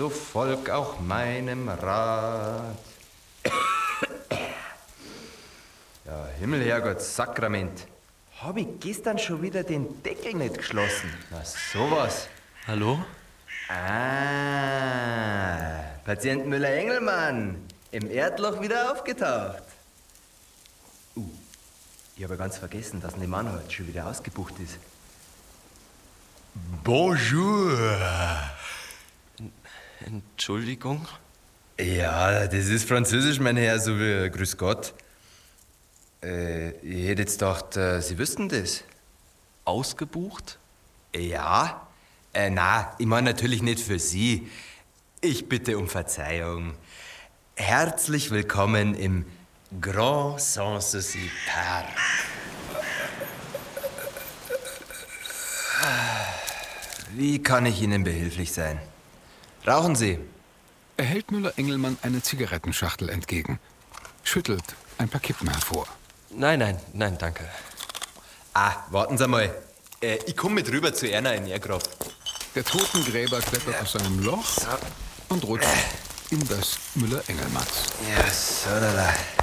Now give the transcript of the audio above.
so folg auch meinem Rat. Ja, Himmel, Herrgott, Sakrament. Hab ich gestern schon wieder den Deckel nicht geschlossen? Na, sowas. Hallo? Ah, Patient Müller-Engelmann. Im Erdloch wieder aufgetaucht. Ich habe ganz vergessen, dass Nemann heute schon wieder ausgebucht ist. Bonjour. Entschuldigung? Ja, das ist Französisch, mein Herr, so wie Grüß Gott. Ich hätte jetzt gedacht, Sie wüssten das. Ausgebucht? Ja? Na, ich meine natürlich nicht für Sie. Ich bitte um Verzeihung. Herzlich willkommen im Grand Sanssouci Park. Wie kann ich Ihnen behilflich sein? Rauchen Sie? Er hält Müller-Engelmann eine Zigarettenschachtel entgegen, schüttelt ein paar Kippen hervor. Nein, danke. Ah, warten Sie mal. Ich komme mit rüber zu Erna in Ergraf. Der Totengräber klettert aus seinem Loch und rutscht in das Müller-Engelmanns. Ja, so, da.